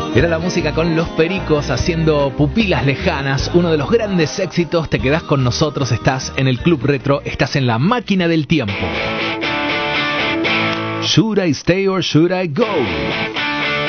Era la música con Los Pericos haciendo Pupilas Lejanas, uno de los grandes éxitos. Te quedás con nosotros, estás en el Club Retro, estás en la máquina del tiempo. Should I stay or should I go?